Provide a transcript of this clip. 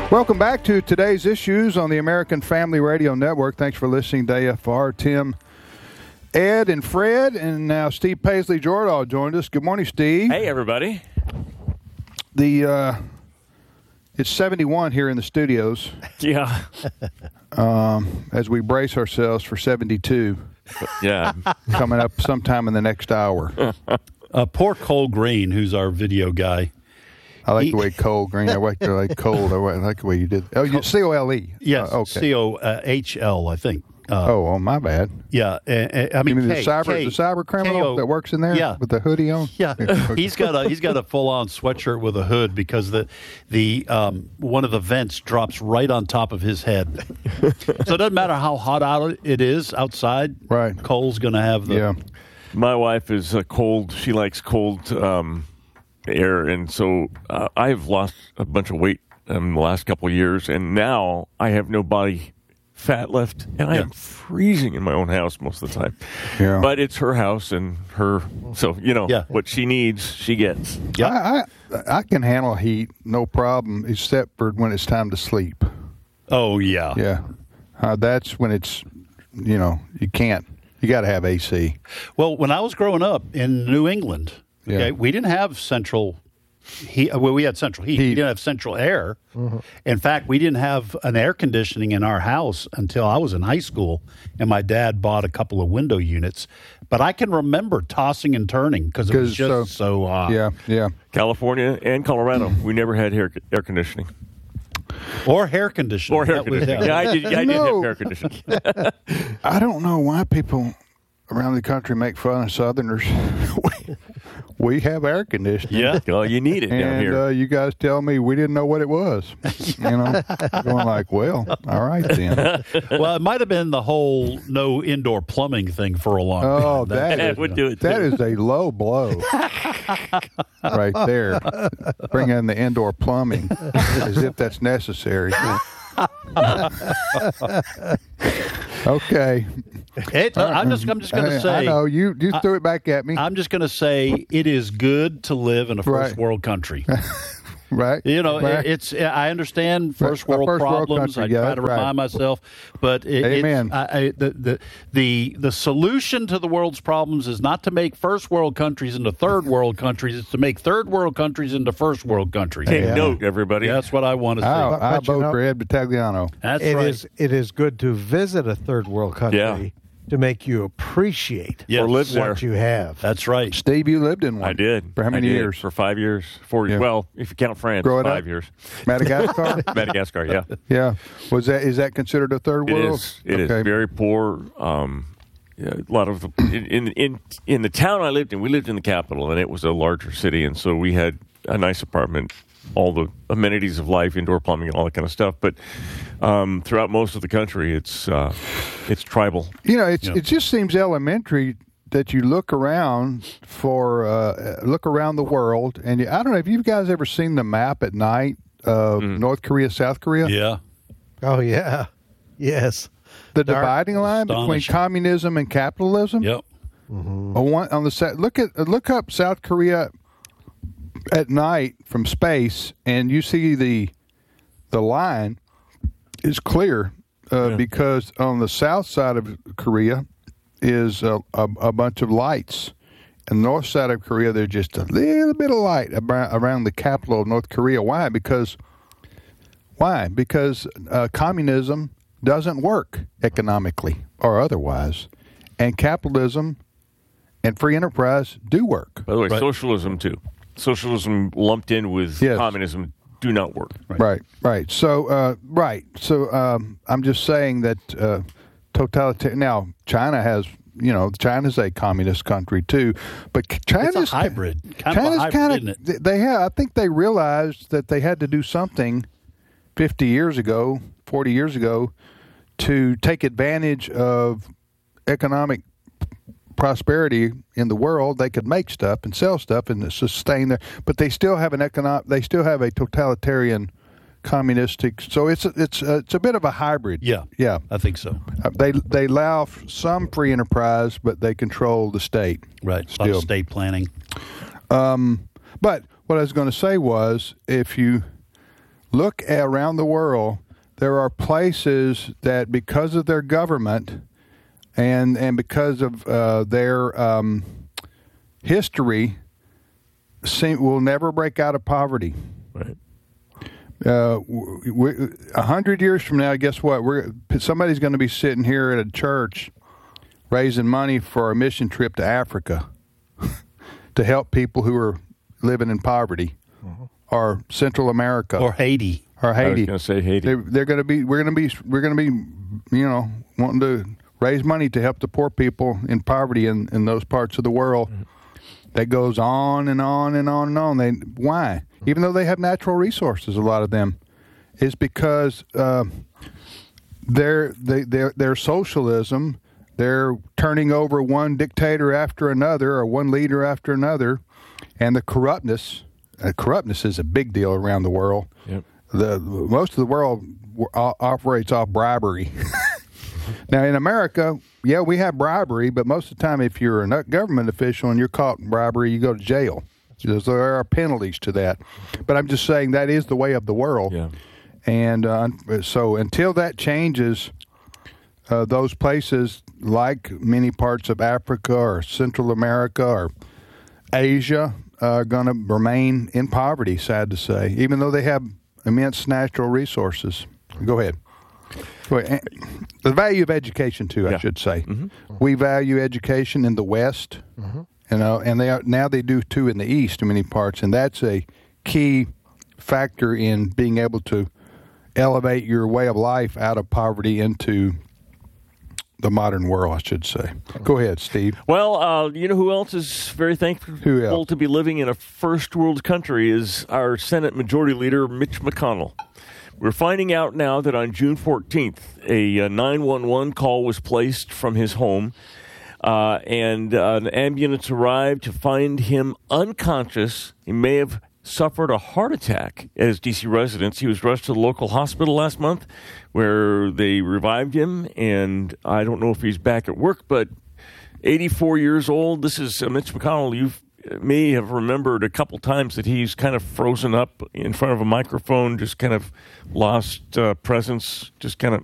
Welcome back to today's issues on the American Family Radio Network. Thanks for listening to AFR. Tim, Ed, and Fred, and now Steve Paisley Jordahl joined us. Good morning, Steve. Hey, everybody. It's 71 here in the studios. Yeah. As we brace ourselves for 72. Yeah. Coming up sometime in the next hour. Poor Cole Green, who's our video guy. I like the way Cole Green. I like the way cold. I like the way you did. Oh, you C-O-L-E. Yes, okay. C-O-H-L, I think. My bad. Yeah, I mean, you mean the cyber criminal K-O, that works in there? Yeah. With the hoodie on. Yeah, he's got a full-on sweatshirt with a hood because the one of the vents drops right on top of his head. So it doesn't matter how hot out it is outside. Right. Cole's going to have the. Yeah. My wife is cold. She likes cold air, and so I've lost a bunch of weight in the last couple of years, and now I have no body fat left, and I am freezing in my own house most of the time. Yeah. But it's her house and so what she needs, she gets. Yeah. I can handle heat, no problem, except for when it's time to sleep. Oh, yeah. Yeah. That's when it's, you can't. You got to have AC. Well, when I was growing up in New England, we didn't have central heat. Well, we had central heat. We didn't have central air. Mm-hmm. In fact, we didn't have an air conditioning in our house until I was in high school, and my dad bought a couple of window units. But I can remember tossing and turning because it was just so hot. Yeah. California and Colorado, we never had air conditioning. Or hair conditioning. I did have hair conditioning. I don't know why people around the country make fun of Southerners. We have air conditioning. Yeah. Well, you need it down here. And you guys tell me we didn't know what it was. Going like, well, all right then. Well, it might have been the whole no indoor plumbing thing for a long time. Oh, that would do it. That is a low blow right there. Bring in the indoor plumbing as if that's necessary. Okay. I'm just going to say. I know you threw it back at me. I'm just going to say it is good to live in a first world country. Right. Right. It's. I understand first world problems. I try to remind myself, but Amen. The solution to the world's problems is not to make first world countries into third world countries. It's to make third world countries into first world countries. Take note, everybody. That's what I want to say. I vote for Ed Battagliano. That's right. It is good to visit a third world country. To make you appreciate what you have. That's right. Steve, you lived in one. I did. For how many years? For 5 years. 4 years. Yeah. Well, if you count France, Growing 5 up? years. Madagascar? Madagascar, yeah. Yeah. Is that considered a third world? It is. Very poor. A lot of in the town I lived in, we lived in the capital, and it was a larger city, and so we had a nice apartment, all the amenities of life, indoor plumbing, and all that kind of stuff. But throughout most of the country, it's tribal. It just seems elementary that you look around the world, and I don't know if you guys ever seen the map at night of North Korea, South Korea. Yeah. Oh yeah. Yes. The dividing line between communism and capitalism. Yep. Mm-hmm. On the set, look up South Korea at night from space, and you see the line is clear because on the south side of Korea is a bunch of lights, and the north side of Korea there's just a little bit of light around the capital of North Korea. Why? Because communism doesn't work economically or otherwise, and capitalism and free enterprise do work. By the way, socialism too. Socialism lumped in with communism do not work. Right. So, I'm just saying that totalitarian. Now, China's a communist country too, but China's it's a hybrid. I think they realized that they had to do something 40 years ago, to take advantage of economic prosperity in the world. They could make stuff and sell stuff and sustain their, but they still have a totalitarian communistic. So it's a bit of a hybrid. Yeah, I think so. They allow some free enterprise, but they control the state. Right, still. A lot of state planning. But what I was going to say was, if you look around the world, there are places that, because of their government and because of their history, will never break out of poverty. Right. 100 years from now, guess what? Somebody's going to be sitting here at a church raising money for a mission trip to Africa to help people who are living in poverty, or Central America, or Haiti. I was going to say Haiti. We're going to be, wanting to raise money to help the poor people in poverty in those parts of the world. That goes on and on and on and on. Why? Even though they have natural resources, a lot of them, is because their socialism, they're turning over one dictator after another or one leader after another, and the corruptness. Corruptness is a big deal around the world. Yep. Most of the world operates off bribery. Now, in America, yeah, we have bribery, but most of the time, if you're a government official and you're caught in bribery, you go to jail. So there are penalties to that. But I'm just saying that is the way of the world. Yeah. And so until that changes, those places, like many parts of Africa or Central America or Asia, are going to remain in poverty, sad to say, even though they have immense natural resources. Go ahead. The value of education, too, I should say. Mm-hmm. We value education in the West, and they do too in the East in many parts, and that's a key factor in being able to elevate your way of life out of poverty into the modern world, I should say. Go ahead, Steve. Well, you know who else is very thankful to be living in a first world country is our Senate Majority Leader, Mitch McConnell. We're finding out now that on June 14th, a 911 call was placed from his home, and an ambulance arrived to find him unconscious. He may have suffered a heart attack at his D.C. residence. He was rushed to the local hospital last month where they revived him, and I don't know if he's back at work, but 84 years old. This is Mitch McConnell. You may have remembered a couple times that he's kind of frozen up in front of a microphone, just kind of lost presence, just kind of